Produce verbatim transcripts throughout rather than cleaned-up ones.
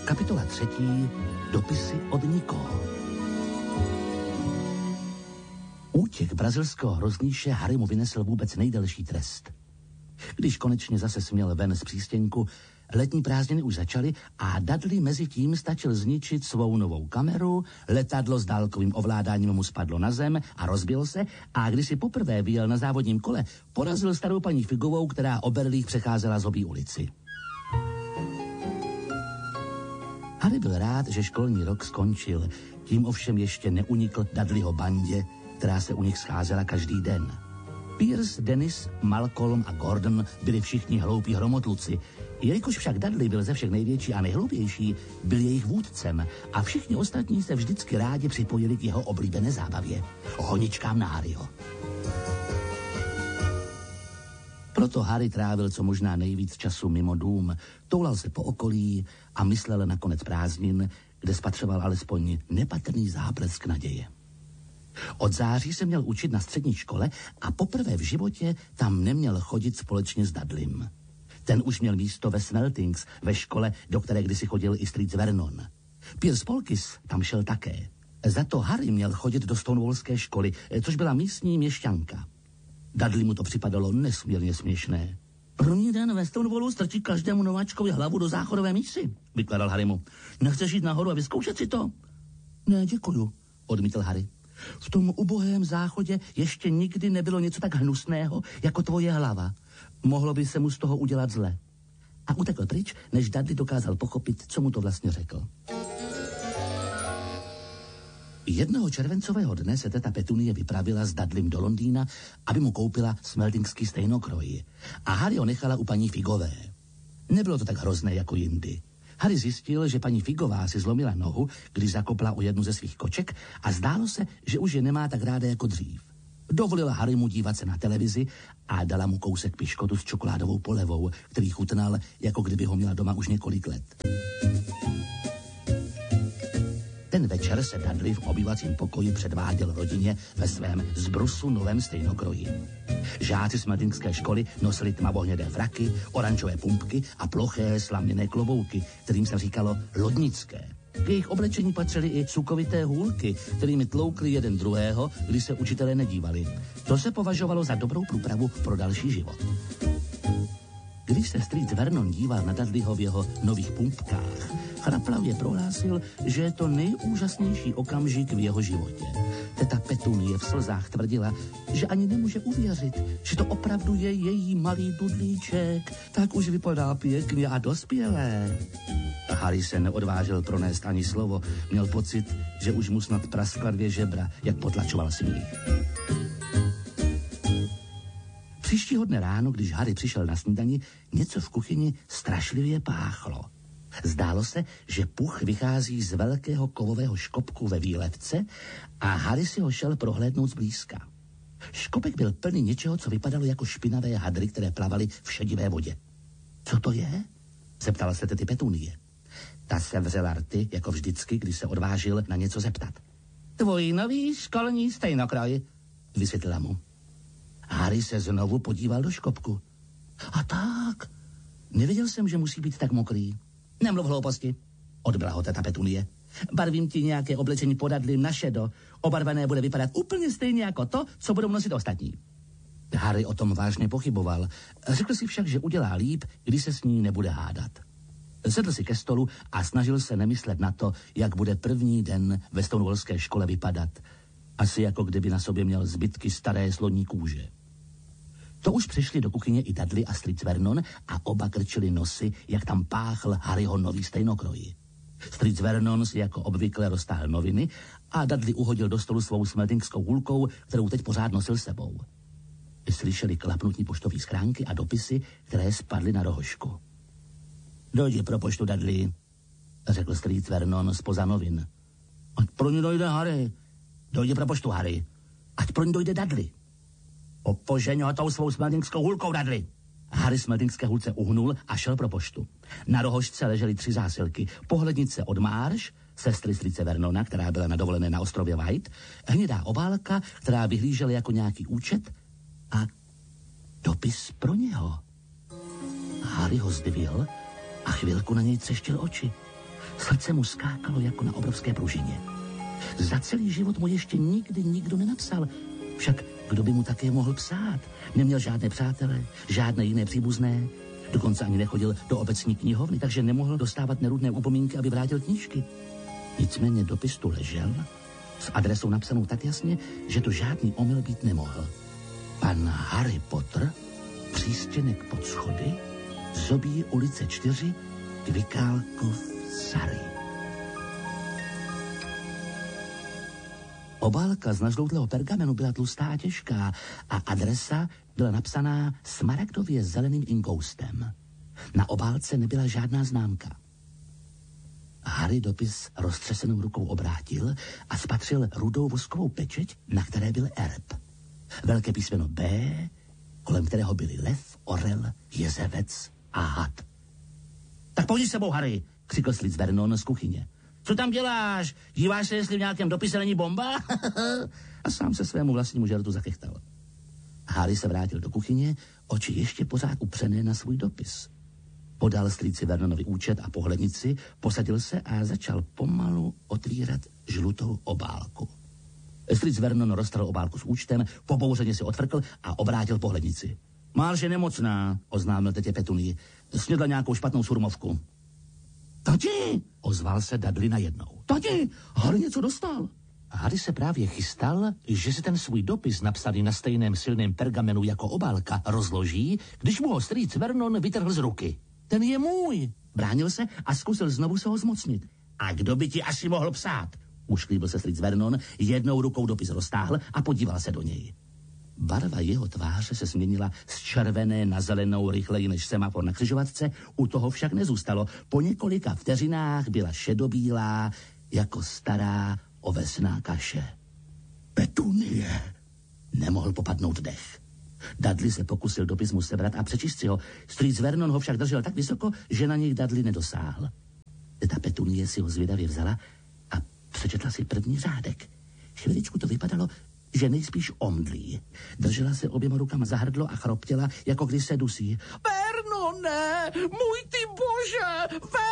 Kapitola třetí. Dopisy od nikoho. Útěk brazilského hrozníše Harry mu vynesl vůbec nejdelší trest. Když konečně zase směl ven z přístěnku, letní prázdniny už začaly a Dudley mezi tím stačil zničit svou novou kameru, letadlo s dálkovým ovládáním mu spadlo na zem a rozbilo se a když si poprvé vyjel na závodním kole, porazil starou paní Figovou, která o berlích přecházela z obí ulici. Harry byl rád, že školní rok skončil, tím ovšem ještě neunikl Dudleyho bandě, která se u nich scházela každý den. Pierce, Dennis, Malcolm a Gordon byli všichni hloupí hromotluci. Jelikož však Dudley byl ze všech největší a nejhloupější, byl jejich vůdcem a všichni ostatní se vždycky rádi připojili k jeho oblíbené zábavě – honičkám na Harryho. Proto Harry trávil co možná nejvíc času mimo dům, toulal se po okolí a myslel na konec prázdnin, kde spatřoval alespoň nepatrný záblesk naděje. Od září se měl učit na střední škole a poprvé v životě tam neměl chodit společně s Dudleym. Ten už měl místo ve Smeltings, ve škole, do které kdysi chodil i strýc Vernon. Pierce Polkis tam šel také. Za to Harry měl chodit do Stonewallské školy, což byla místní měšťanka. Dudley mu to připadalo nesmírně směšné. První den ve Stonewallu strčí každému nováčkovi hlavu do záchodové mísy, vykladal Harry mu. Nechceš jít nahoru a vyzkoušet si to? Ne, děkuju, odmítl Harry. V tom ubohém záchodě ještě nikdy nebylo něco tak hnusného, jako tvoje hlava. Mohlo by se mu z toho udělat zle. A utekl pryč, než Dudley dokázal pochopit, co mu to vlastně řekl. Jednoho červencového dne se teta Petunie vypravila s Dudleym do Londýna, aby mu koupila smeltingský stejnokroj. A Harry ho nechala u paní Figové. Nebylo to tak hrozné jako jindy. Harry zjistil, že paní Figová si zlomila nohu, když zakopla o jednu ze svých koček a zdálo se, že už je nemá tak ráda jako dřív. Dovolila Harrymu dívat se na televizi a dala mu kousek piškotu s čokoládovou polevou, který chutnal, jako kdyby ho měla doma už několik let. Ten večer se Dudley v obývacím pokoji předváděl rodině ve svém zbrusu novém stejnokroji. Žáci smeltingské školy nosili tmavohnědé fraky, oranžové pumpky a ploché slaměné klobouky, kterým se říkalo lodnické. K jejich oblečení patřily i sukovité hůlky, kterými tloukli jeden druhého, když se učitelé nedívali. To se považovalo za dobrou průpravu pro další život. Když se strýc Vernon díval na Dudleyho v jeho nových pumpkách, chraplavě prohlásil, že je to nejúžasnější okamžik v jeho životě. Teta Petunie v slzách tvrdila, že ani nemůže uvěřit, že to opravdu je její malý dudlíček. Tak už vypadá pěkně a dospělé. Harry se neodvážil pronést ani slovo. Měl pocit, že už mu snad praskla dvě žebra, jak potlačoval smích. Příštího dne ráno, když Harry přišel na snídani, něco v kuchyni strašlivě páchlo. Zdálo se, že puch vychází z velkého kovového škopku ve výlevce a Harry si ho šel prohlédnout zblízka. Škopek byl plný něčeho, co vypadalo jako špinavé hadry, které plavaly v šedivé vodě. Co to je? Zeptala se tety Petunie. Ta se vřela rty, jako vždycky, když se odvážil na něco zeptat. Tvůj nový školní stejnokroj, vysvětlila mu. Harry se znovu podíval do škopku. A tak, nevěděl jsem, že musí být tak mokrý. Nemluv hlouposti, odbyla ho teta Petunie. Barvím ti nějaké oblečení po Dudley na šedo. Obarvené bude vypadat úplně stejně jako to, co budou nosit ostatní. Harry o tom vážně pochyboval. Řekl si však, že udělá líp, když se s ní nebude hádat. Sedl si ke stolu a snažil se nemyslet na to, jak bude první den ve Stonewallské škole vypadat. Asi jako kdyby na sobě měl zbytky staré sloní kůže. To už přišli do kuchyně i Dudley a strýc Vernon a oba krčili nosy, jak tam páchl Harryho nový stejnokroj. Strýc Vernon si jako obvykle roztáhl noviny a Dudley uhodil do stolu svou smeltingskou hůlkou, kterou teď pořád nosil sebou. Slyšeli klapnutí poštové schránky a dopisy, které spadly na rohošku. Dojdi pro poštu, Dudley, řekl strýc Vernon zpoza novin. Ať pro ní dojde Harry. Dojdi pro poštu, Harry. Ať pro ní dojde Dudley. Opožeň ho tou svou smeltingskou hůlkou, Dudley. Harry smeltingské hůlce uhnul a šel pro poštu. Na rohožce ležely tři zásilky. Pohlednice od Marsh, sestry strýce Vernona, která byla na dovolené na ostrově White, hnědá obálka, která vyhlížela jako nějaký účet a dopis pro něho. Harry ho zdvil a chvilku na něj třeštil oči. Srdce mu skákalo jako na obrovské pružině. Za celý život mu ještě nikdy nikdo nenapsal. Však kdo by mu také mohl psát? Neměl žádné přátele, žádné jiné příbuzné. Dokonce ani nechodil do obecní knihovny, takže nemohl dostávat nerudné upomínky, aby vrátil knížky. Nicméně dopis tu ležel s adresou napsanou tak jasně, že to žádný omyl být nemohl. Pan Harry Potter, přístěnek pod schody, Zobí ulice čtyři, Kvikálkov, Surrey. Obálka z nažloutlého pergamenu byla tlustá a těžká a adresa byla napsaná smaragdově zeleným inkoustem. Na obálce nebyla žádná známka. Harry dopis roztřesenou rukou obrátil a spatřil rudou voskovou pečeť, na které byl erb. Velké písmeno B, kolem kterého byli lev, orel, jezevec a had. Tak pojď s sebou, Harry, křikl Slitz Vernon z kuchyně. Co tam děláš? Díváš se, jestli v nějakém dopise není bomba? A sám se svému vlastnímu žertu zakechtal. Harry se vrátil do kuchyně, oči ještě pořád upřené na svůj dopis. Podal strýci Vernonovi účet a pohlednici, posadil se a začal pomalu otvírat žlutou obálku. Strýc Vernon roztrhl obálku s účtem, pobouřeně si odfrkl a obrátil pohlednici. Marž je nemocná, oznámil tetě Petunii. Snědla nějakou špatnou surmovku. Tati, ozval se Dudley najednou. Tati, Harry něco dostal. Harry se právě chystal, že si ten svůj dopis napsaný na stejném silném pergamenu jako obálka rozloží, když mu ho strýc Vernon vytrhl z ruky. Ten je můj. Bránil se a zkusil znovu se ho zmocnit. A kdo by ti asi mohl psát? Ušklíbil se strýc Vernon, jednou rukou dopis roztáhl a podíval se do něj. Barva jeho tváře se změnila z červené na zelenou rychleji než semafor na křižovatce, u toho však nezůstalo. Po několika vteřinách byla šedobílá jako stará ovesná kaše. Petunie! Nemohl popadnout dech. Dudley se pokusil dopis mu sebrat a přečíst si ho. Strýc Vernon ho však držel tak vysoko, že na něj Dudley nedosáhl. Ta Petunie si ho zvědavě vzala a přečetla si první řádek. Chviličku to vypadalo, že nejspíš omdlí. Držela se oběma rukama za hrdlo a chroptěla, jako když se dusí. Vernone, můj ty bože,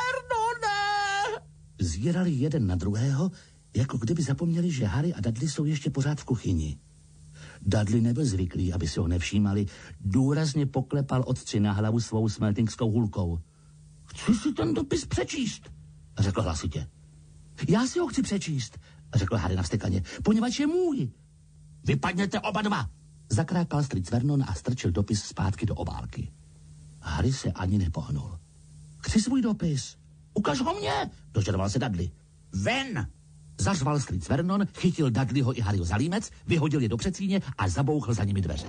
Vernone! Zírali jeden na druhého, jako kdyby zapomněli, že Harry a Dudley jsou ještě pořád v kuchyni. Dudley nebyl zvyklý, aby si ho nevšímali. Důrazně poklepal otci na hlavu svou smeltingskou hulkou. Chci si ten dopis přečíst, řekl hlasitě. Já si ho chci přečíst, řekl Harry navstekaně, poněvadž je můj. Vypadněte oba dva, zakrákal strýc Vernon a strčil dopis zpátky do obálky. Harry se ani nepohnul. Chci svůj dopis. Ukaž ho mně, dožadoval se Dudley. Ven! Zařval strýc Vernon, chytil Dudleyho i Harryho za límec, vyhodil je do předsíně a zabouchl za nimi dveře.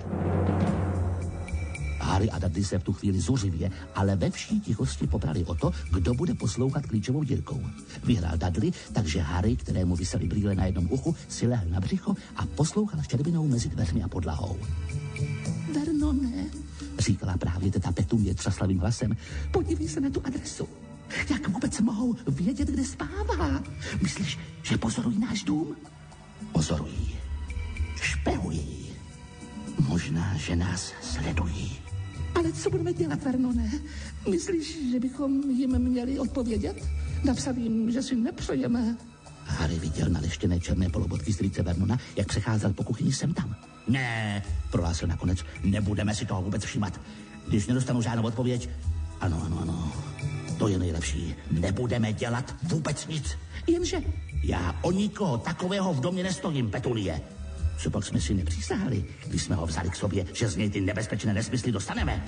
Harry a Dudley se v tu chvíli zuřivě, ale ve vší tichosti poprali o to, kdo bude poslouchat klíčovou dírkou. Vyhrál Dudley, takže Harry, kterému visely brýle na jednom uchu, si lehl na břicho a poslouchal štěrbinou mezi dveřmi a podlahou. Vernone, říkala právě teta Petunie třaslavým hlasem, podívej se na tu adresu. Jak vůbec mohou vědět, kde spává? Myslíš, že pozorují náš dům? Pozorují. Špehují. Možná, že nás sledují. Ale co budeme dělat, Vernone? Myslíš, že bychom jim měli odpovědět? Napsat jim, že si nepřejeme. Harry viděl naleštěné černé polobotky strýce Vernona, jak přecházel po kuchyni sem tam. Ne, prohlásil nakonec, nebudeme si toho vůbec všímat. Když nedostanu žádnou odpověď, ano, ano, ano, to je nejlepší. Nebudeme dělat vůbec nic. Jenže já o nikoho takového v domě nestojím, Petunie. Co pak jsme si nepřísáhli, když jsme ho vzali k sobě, že z něj ty nebezpečné nesmysly dostaneme?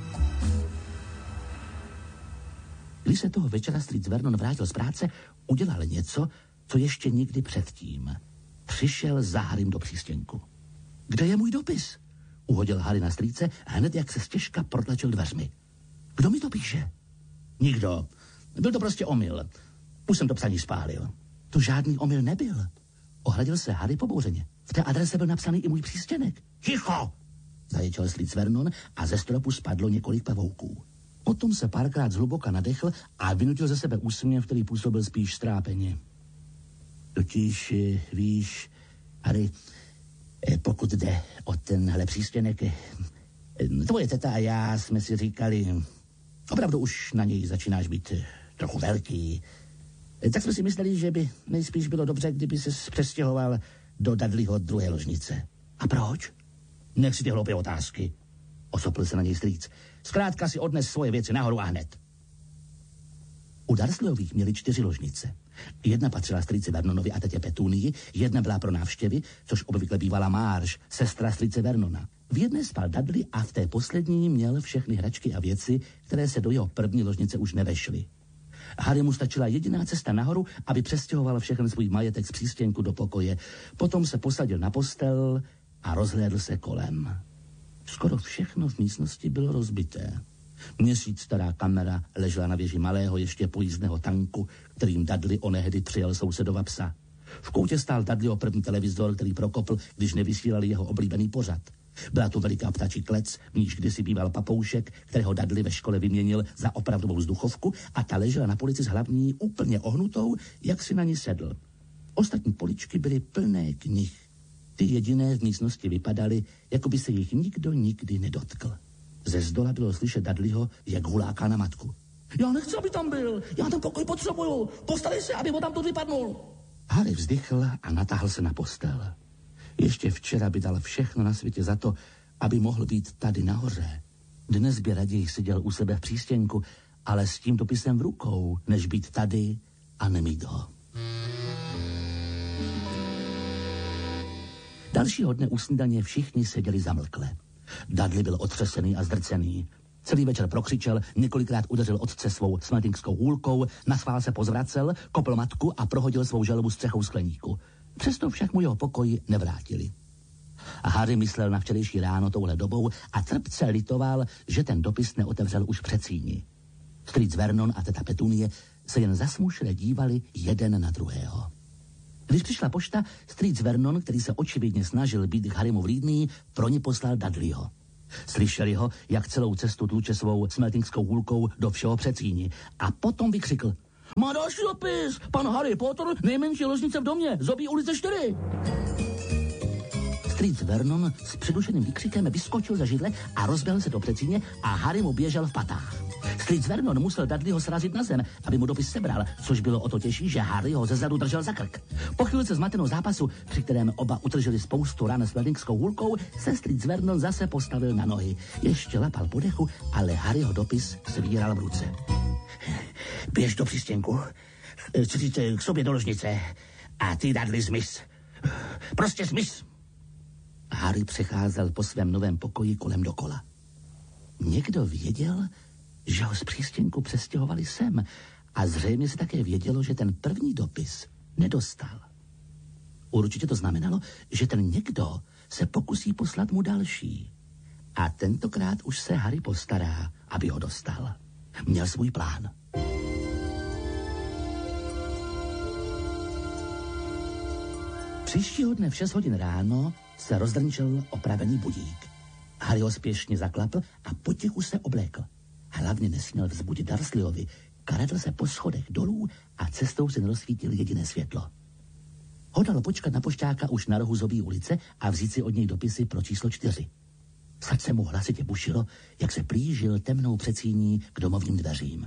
Když se toho večera strýc Vernon vrátil z práce, udělal něco, co ještě nikdy předtím. Přišel za Harrym do přístěnku. Kde je můj dopis? Uhodil Harry na strýce, hned jak se stěžka protlačil dveřmi. Kdo mi to píše? Nikdo. Byl to prostě omyl. Už jsem to psaní spálil. To žádný omyl nebyl. Ohradil se Harry pobouřeně. V té adrese byl napsaný i můj přístěnek. Ticho! Zaječel strýc Vernon a ze stropu spadlo několik pavouků. Potom se párkrát zhluboka nadechl a vynutil ze sebe úsměv, který působil spíš strápeně. Totiž, víš, Harry, pokud jde o tenhle přístěnek, tvoje teta a já jsme si říkali, opravdu už na něj začínáš být trochu velký. Tak jsme si mysleli, že by nejspíš bylo dobře, kdyby se přestěhoval do Dudleyho druhé ložnice. A proč? Nech si ty hloupé otázky. Osopil se na něj strýc. Zkrátka si odnes svoje věci nahoru a hned. U Dursleyových měli čtyři ložnice. Jedna patřila strýci Vernonovi a tetě Petunii, jedna byla pro návštěvy, což obvykle bývala Marge, sestra strýce Vernona. V jedné spal Dudley a v té poslední měl všechny hračky a věci, které se do jeho první ložnice už nevešly. Harry mu stačila jediná cesta nahoru, aby přestěhoval všechen svůj majetek z přístěnku do pokoje. Potom se posadil na postel a rozhlédl se kolem. Skoro všechno v místnosti bylo rozbité. Měsíc stará kamera ležela na věži malého ještě pojízdného tanku, kterým Dudley onehdy přijel sousedova psa. V koutě stál Dudleyho první televizor, který prokopl, když nevysílali jeho oblíbený pořad. Byla tu veliká ptačí klec, v níž kdysi býval papoušek, kterého Dudley ve škole vyměnil za opravdovou vzduchovku, a ta ležela na polici s hlavní úplně ohnutou, jak si na ní sedl. Ostatní poličky byly plné knih. Ty jediné v místnosti vypadaly, jako by se jich nikdo nikdy nedotkl. Ze zdola bylo slyšet Dudleyho, jak huláká na matku. Já nechci, aby tam byl, já ten pokoj potřebuju, postarej se, aby ho tam tu vypadnul. Harry vzdychl a natáhl se na postel. Ještě včera by dal všechno na světě za to, aby mohl být tady nahoře. Dnes by raději seděl u sebe v přístěnku, ale s tím dopisem v rukou, než být tady a nemít ho. Dalšího dne u snídaně všichni seděli zamlkle. Dudley byl otřesený a zdrcený. Celý večer prokřičel, několikrát udeřil otce svou smeltingskou hůlkou, naschvál se pozvracel, kopl matku a prohodil svou želvu střechou skleníku. Přesto však mu jeho pokoj nevrátili. A Harry myslel na včerejší ráno touhle dobou a trpce litoval, že ten dopis neotevřel už před síni. Strýc Vernon a teta Petunie se jen zasmušle dívali jeden na druhého. Když přišla pošta, strýc Vernon, který se očividně snažil být k Harrymu vlídný, pro ně poslal Dudleyho. Slyšeli ho, jak celou cestu tluče svou smeltingskou hůlkou do všeho předsíni, a potom vykřikl: Má další dopis! Pan Harry Potter, nejmenší ložnice v domě, zobí ulice čtyři! Strýc Vernon s přidušeným výkřikem vyskočil za židle a rozběhl se do předsíně a Harry mu běžel v patách. Strýc Vernon musel Dudleyho srazit na zem, aby mu dopis sebral, což bylo o to těžší, že Harry ho zezadu držel za krk. Po chvíli zmatenou zápasu, při kterém oba utržili spoustu ran s smeltingskou hůlkou, se Strýc Vernon zase postavil na nohy. Ještě lapal po dechu, ale Harryho dopis svíral v ruce. Běž do přístěnku, přijďte k sobě do ložnice a ty, Dudley, zmiz. Prostě zmiz. Harry přecházel po svém novém pokoji kolem dokola. Někdo věděl, že ho z přístěnku přestěhovali sem, a zřejmě se také vědělo, že ten první dopis nedostal. Určitě to znamenalo, že ten někdo se pokusí poslat mu další. A tentokrát už se Harry postará, aby ho dostal. Měl svůj plán. Příštího dne v šest hodin ráno se rozdrnčil opravený budík. Harry ho spěšně zaklapl a potichu se oblékl. Hlavně nesměl vzbudit Dursleyovi. Karadl se po schodech dolů a cestou se nerozsvítil jediné světlo. Hodal počkat na pošťáka už na rohu Zobí ulice a vzít si od něj dopisy pro číslo čtyři. Sad se mu hlasitě bušilo, jak se plížil temnou předsíní k domovním dveřím.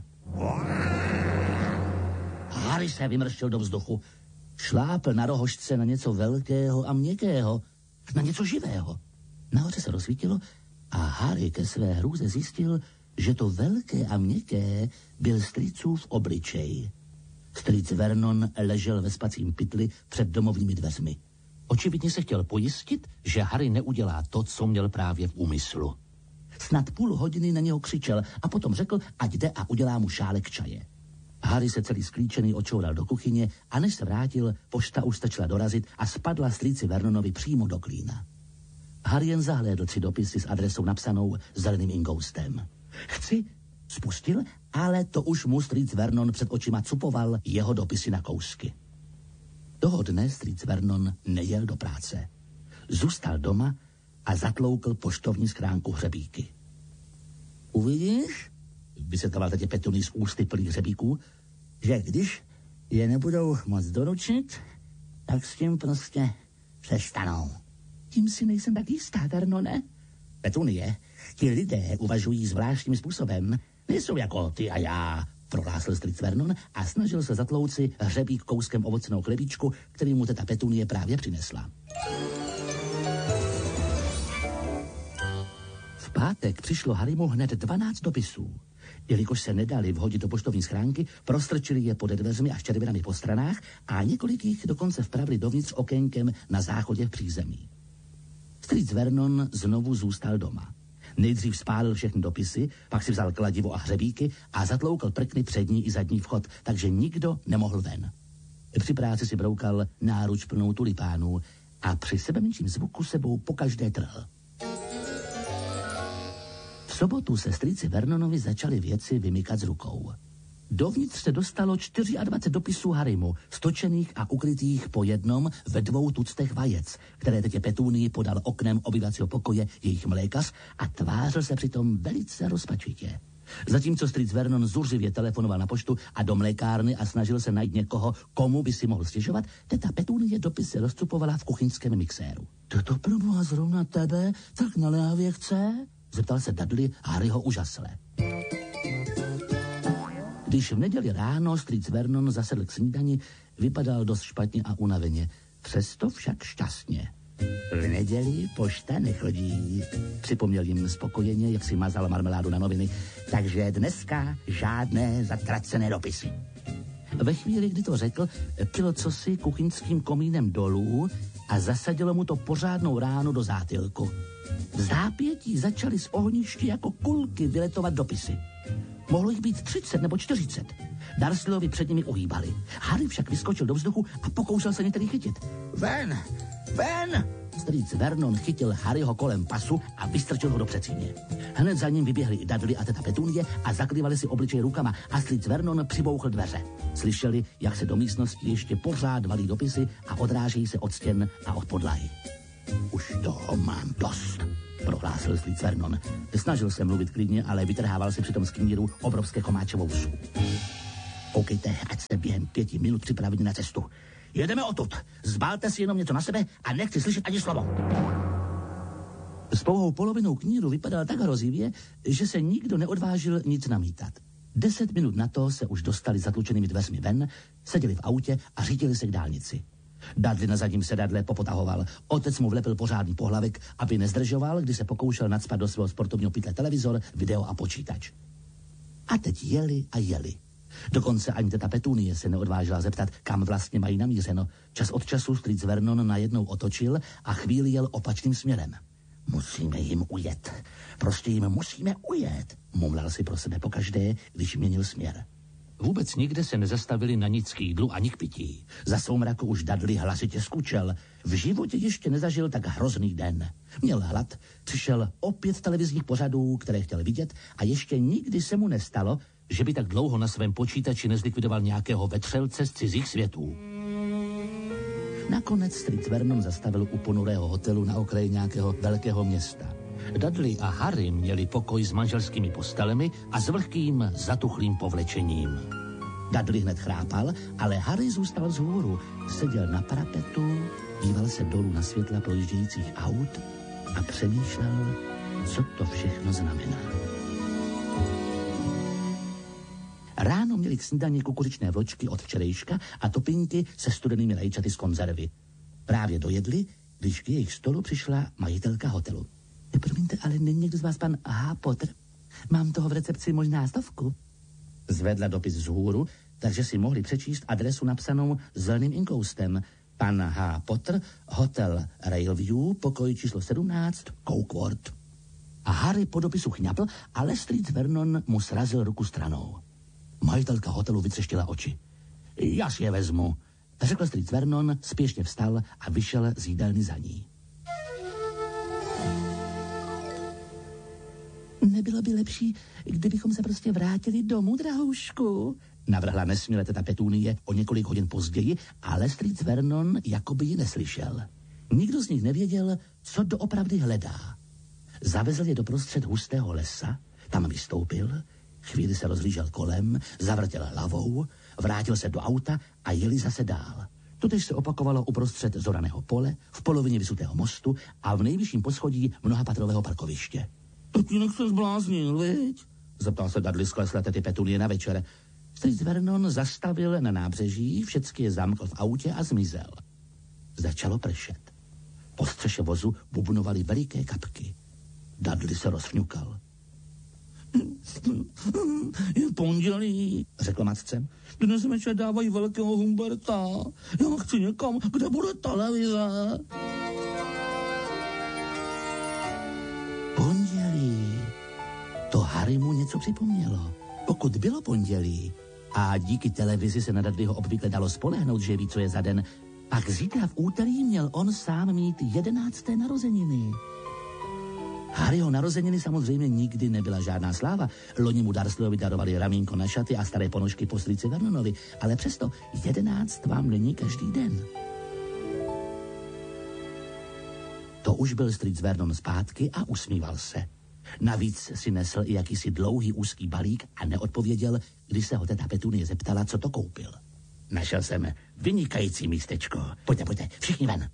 Harry se vymrštil do vzduchu. Šlápl na rohožce na něco velkého a měkkého, na něco živého. Nahoře se rozsvítilo a Harry ke své hrůze zjistil, že to velké a měkké byl strýcův obličej. Strýc Vernon ležel ve spacím pytli před domovními dveřmi. Očividně se chtěl pojistit, že Harry neudělá to, co měl právě v úmyslu. Snad půl hodiny na něho křičel a potom řekl, ať jde a udělá mu šálek čaje. Harry se celý sklíčený odčoural do kuchyně a než se vrátil, pošta už stačila dorazit a spadla strýci Vernonovi přímo do klína. Harry jen zahlédl tři dopisy s adresou napsanou zeleným ingoustem. Chci, spustil, ale to už mu strýc Vernon před očima cupoval jeho dopisy na kousky. Toho dne strýc Vernon nejel do práce. Zůstal doma a zatloukl poštovní schránku hřebíky. Uvidíš, vysvětloval tetě Petunie z ústy plných hřebíků, že když je nebudou moc doručit, tak s tím prostě přestanou. Tím si nejsem tak jistá, Vernone. Petunie, ti lidé uvažují zvláštním způsobem. Nejsou jako ty a já, prohlásil strýc Vernon a snažil se zatlouci hřebík kouskem ovocného chlebíčku, který mu teta Petunie právě přinesla. V pátek přišlo Harrymu hned dvanáct dopisů. Jelikož se nedali vhodit do poštovní schránky, prostrčili je pod dveřmi a štěrbinami po stranách a několik jich dokonce vpravili dovnitř okénkem na záchodě v přízemí. Strýc Vernon znovu zůstal doma. Nejdřív spálil všechny dopisy, pak si vzal kladivo a hřebíky a zatloukal prkny přední i zadní vchod, takže nikdo nemohl ven. Při práci si broukal náruč plnou tulipánů a při sebemenším zvuku sebou pokaždé trhl. V sobotu se strýci Vernonovi začaly věci vymykat z rukou. Dovnitř se dostalo dvacet čtyři dopisů Harrymu, stočených a ukrytých po jednom ve dvou tuctech vajec, které teď Petúnii podal oknem obyvacího pokoje jejich mlékař a tvářil se přitom velice rozpačitě. Zatímco strýc Vernon zuřivě telefonoval na poštu a do mlékárny a snažil se najít někoho, komu by si mohl stěžovat, teta Petúnie dopisy rozcupovala v kuchyňském mixéru. To pro boha zrovna tebe tak naléhavě chce? Zeptal se Dudley Harryho úžasle. Když v neděli ráno strýc Vernon zasedl k snídani, vypadal dost špatně a unaveně. Přesto však šťastně. V neděli pošta nechodí, připomněl jim spokojeně, jak si mazal marmeládu na noviny. Takže dneska žádné zatracené dopisy. Ve chvíli, kdy to řekl, pil cosi kuchyňským komínem dolů a zasadilo mu to pořádnou ránu do zátylku. V zápětí začaly z ohniště jako kulky vyletovat dopisy. Mohlo jich být třicet nebo čtyřicet. Dursleyovi před nimi uhýbali. Harry však vyskočil do vzduchu a pokoušel se některý chytit. Ven! Ven! Strýc Vernon chytil Harryho kolem pasu a vystrčil ho do předsíně. Hned za ním vyběhli i Dudley a teta Petunie a zakrývali si obličej rukama a strýc Vernon přibouchl dveře. Slyšeli, jak se do místnosti ještě pořád valí dopisy a odrážejí se od stěn a od podlahy. Už toho mám dost, prohlásil strýc Vernon. Snažil se mluvit klidně, ale vytrhával si přitom z kníru obrovské komáče vsu. Koukejte, ať jste během pěti minut připraveni na cestu. Jedeme odtud. Zbalte si jenom něco na sebe a nechci slyšet ani slovo. S pouhou polovinou kníru vypadal tak hrozivě, že se nikdo neodvážil nic namítat. Deset minut na to se už dostali zatlučenými dveřmi ven, seděli v autě a řítili se k dálnici. Dudley na zadním sedadle popotahoval. Otec mu vlepil pořádný pohlavek, aby nezdržoval, když se pokoušel nacpat do svého sportovního pytle televizor, video a počítač. A teď jeli a jeli. Dokonce ani teta Petunie se neodvážila zeptat, kam vlastně mají namířeno. Čas od času strýc Vernon najednou otočil a chvíli jel opačným směrem. Musíme jim ujet. Prostě jim musíme ujet, mumlal si pro sebe pokaždé, když měnil směr. Vůbec nikde se nezastavili na nic k jídlu ani k pití. Za soumraku už Dudley hlasitě skučel. V životě ještě nezažil tak hrozný den. Měl hlad, přišel opět televizních pořadů, které chtěl vidět a ještě nikdy se mu nestalo, že by tak dlouho na svém počítači nezlikvidoval nějakého vetřelce z cizích světů. Nakonec strýc Vernon zastavil u ponurého hotelu na okraji nějakého velkého města. Dudley a Harry měli pokoj s manželskými postelemi a s vlhkým, zatuchlým povlečením. Dudley hned chrápal, ale Harry zůstal vzhůru. Seděl na parapetu, díval se dolů na světla projíždějících aut a přemýšlel, co to všechno znamená. Ráno měli k snídani kukuřičné vločky od včerejška a topinky se studenými rajčaty z konzervy. Právě dojedli, když k jejich stolu přišla majitelka hotelu. Promiňte, ale není někdo z vás pan H. Potter? Mám toho v recepci možná stovku. Zvedla dopis vzhůru, takže si mohli přečíst adresu napsanou zeleným inkoustem. Pan H. Potter, hotel Railview, pokoj číslo sedmnáct, Cokeworth. A Harry po dopisu chňapl, ale strýc Vernon mu srazil ruku stranou. Majitelka hotelu vytřeštila oči. Já si je vezmu, řekl strýc Vernon, spěšně vstal a vyšel z jídelny za ní. Nebylo by lepší, kdybychom se prostě vrátili domů, drahoušku? Navrhla nesměle teta Petunie o několik hodin později, ale strýc Vernon jakoby ji neslyšel. Nikdo z nich nevěděl, co doopravdy hledá. Zavezl je doprostřed hustého lesa, tam vystoupil, chvíli se rozhlížel kolem, zavrtěl hlavou, vrátil se do auta a jeli zase dál. Totež se opakovalo uprostřed zoraného pole, v polovině vysutého mostu a v nejvyšším poschodí mnohapatrového parkoviště. Tatínek se zbláznil, viď? Zeptal se Dudley sklesle tety Petunie na večer. Strýc Vernon zastavil na nábřeží, všecky je zamkl v autě a zmizel. Začalo pršet. Po střeše vozu bubnovaly veliké kapky. Dudley se rozfňukal. Je pondělí, řekl matce. Dnes večer dávají velkého Humberta. Já chci někam, kde bude televize. Pondělí. To Harry mu něco připomnělo. Pokud bylo pondělí a díky televizi se na Dudleyho obvykle dalo spolehnout, že ví, co je za den, pak zítra v úterý měl on sám mít jedenácté narozeniny. Harryho narozeniny samozřejmě nikdy nebyla žádná sláva. Loni mu Dursleyovi darovali ramínko na šaty a staré ponožky po strýci Vernonovi, ale přesto jedenáct vám není každý den. To už byl strýc Vernon zpátky a usmíval se. Navíc si nesl i jakýsi dlouhý úzký balík a neodpověděl, když se ho teta Petunie zeptala, co to koupil. Našel jsem vynikající místečko. Pojďte, pojďte, všichni ven.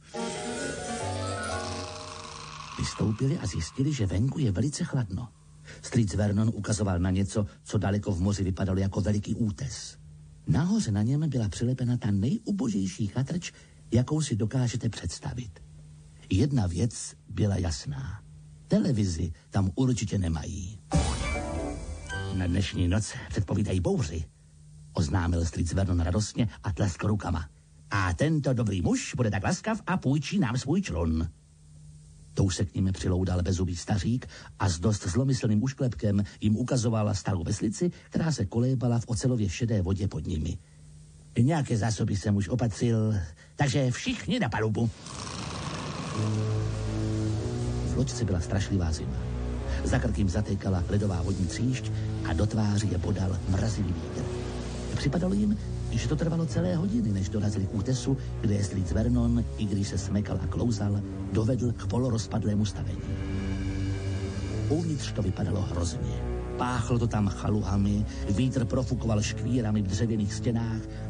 Vystoupili a zjistili, že venku je velice chladno. Strýc Vernon ukazoval na něco, co daleko v moři vypadalo jako veliký útes. Nahoře na něm byla přilepena ta nejubožejší chatrč, jakou si dokážete představit. Jedna věc byla jasná. Televizi tam určitě nemají. Na dnešní noc předpovídají bouři, oznámil strýc Vernon radostně a tleskl rukama. A tento dobrý muž bude tak laskav a půjčí nám svůj člun. Tou se k ním přiloudal bezubý stařík a s dost zlomyslným ušklepkem jim ukazovala starou veslici, která se kolébala v ocelově šedé vodě pod nimi. Nějaké zásoby jsem už opatřil, takže všichni na palubu. V loďce byla strašlivá zima. Za krk jim zatékala ledová vodní tříšť a do tváří je bodal mrazivý vítr. Připadalo jim, že to trvalo celé hodiny, než dorazili k útesu, kde je strýc Vernon, i když se smekal a klouzal, dovedl k polorozpadlému stavení. Uvnitř to vypadalo hrozně. Páchlo to tam chaluhami, vítr profukoval škvírami v dřevěných stěnách